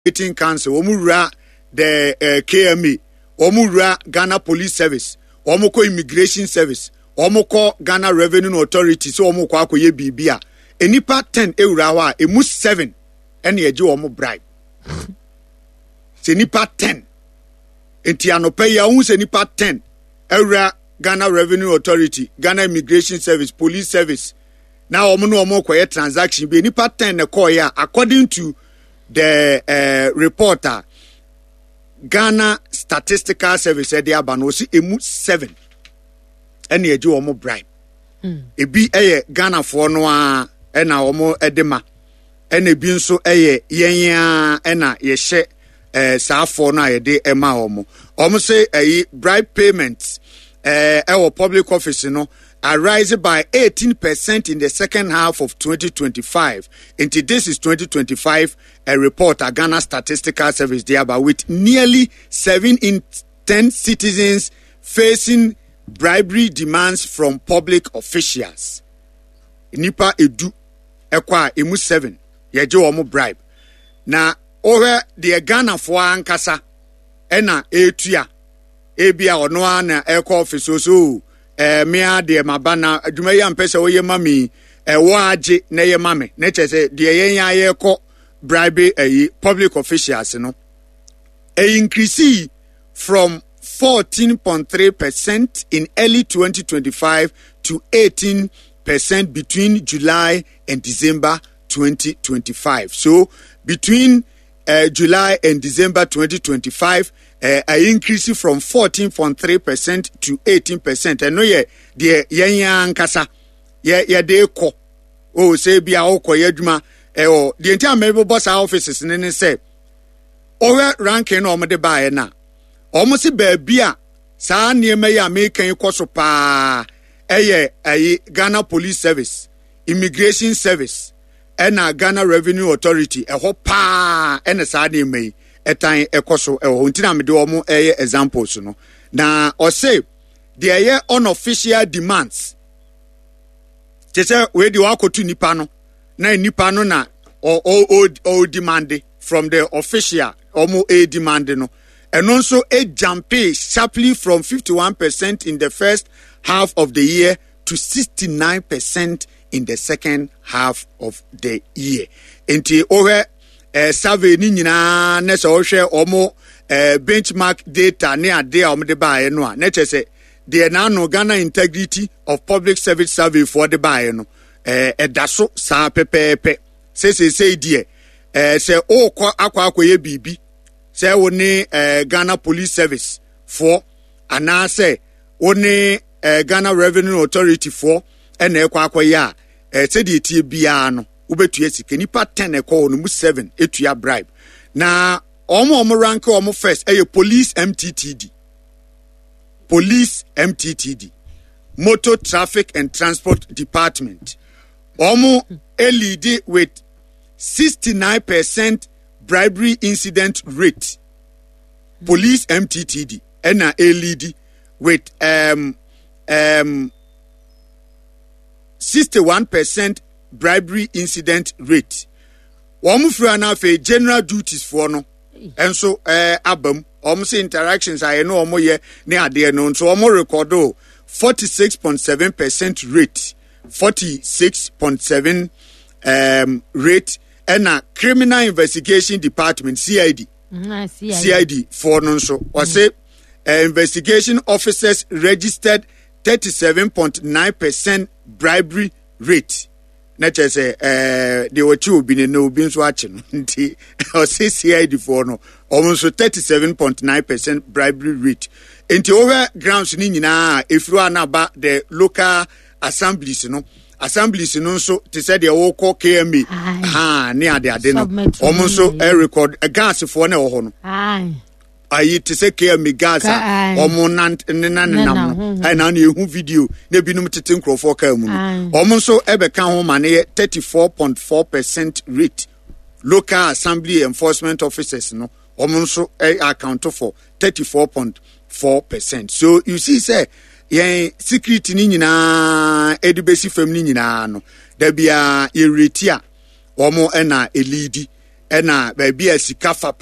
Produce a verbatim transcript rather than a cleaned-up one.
Investigating Council, Omura the uh, K M A, Omura Ghana Police Service, Omoko Immigration Service, Omoko Ghana Revenue Authority, so Omoko akoye bibia. Enipa ten eurawa, emu seven, eni eji omo bribe. Se nipa ten. Enti anope ya un se nipa ten. Eura Ghana Revenue Authority, Ghana Immigration Service, Police Service. Now omo no omo koye transaction be nipa ten ne koya according to the uh, reporter Ghana Statistical Service said they aba no si emu seven. Eni eji omo bribe. Mm. Ebi eye Ghana for no a ena omo edema. Ene bi nso eye yenya ena yehye eh saa for no a yede ema omo. Omo say eh bribe payments eh our public office no arise by eighteen percent in the second half of twenty twenty-five. Into this is twenty twenty-five, a report at Ghana Statistical Service thereby with nearly seven in ten citizens facing bribery demands from public officials. Nipa edu ekwa emu seven yeje omo bribe. Na ohe de Ghana fo ankasa ena etua ebia ono ana eko office so eh mea de mabana adwuma ya mpese oye mami eh wo age na ye mame na chese de yen ya ye ko bribe eh public officials no e increase from fourteen point three percent in early twenty twenty-five to eighteen percent between July and December twenty twenty-five. So between uh, July and December twenty twenty-five, uh, I increase from fourteen point three percent to eighteen percent. And no, yeah, the yan kasa, yeah, yeah, they ko. Oh, say be a oko yedma. Eh, oh, the entire member boss offices, and then say, over ranking on the buy na. Almost baby, sa near me ya making koso pa. Eye, aye, Ghana Police Service, Immigration Service, and a Ghana Revenue Authority, a hopa, and a sadi me, a time a coso, a huntina me do omo eye examples, no. Na or say, the aye unofficial demands. Chese, we do wako tu nipano, na nipano na, or o o demand from the official, omo a demand no. And also a jump sharply from fifty-one percent in the first half of the year to sixty-nine percent in the second half of the year. Enti ohe eh, survey ni nyina na se ohwe omo eh, benchmark data ne ade a omo de baaye no a na chese the na no Ghana Integrity of Public Service Survey for the baaye no eh edaso sa pepepe se se se die eh se o kwa akwa akoye bibi se woni eh, Ghana Police Service for ana se woni Uh, Ghana Revenue Authority for and ekwa akoya eh sedi etie bia no ubetue sike nipa ten ekọ no mu seven etua bribe na omo omo rank omo first eh Police M T T D Police M T T D Motor Traffic and Transport Department omo lead with sixty-nine percent bribery incident rate. Police M T T D and a lead with um Um, sixty-one percent bribery incident rate. One for an affair general duties for no, and so uh, abum almost interactions I know more ye near there known so more record forty-six point seven percent rate, forty-six point seven um rate, and a criminal investigation department C I D, mm, C I D. C I D for no so or say uh, investigation officers registered thirty-seven point nine percent bribery rate. Nature say, uh, they were two being no beans watching. Or say C I D for no, almost thirty-seven point nine percent bribery rate. Into over grounds in if you are now about the local assemblies, you know, assemblies, you know, so to say they all call K M A, ah, near the adeno, almost so a record a gas for no honor. Aye. I to say K M A Gaza or Monant and Nanam. I know you video, they be no to think for Kamu. Almost so ever count home and thirty-four point four percent rate. Local assembly enforcement officers, no, almost so account for thirty-four point four percent. So you see, say, yeah, secret nina, edubesi family nina, no, there be a iritia, or more ena a lady. ɛna baabi a sika fa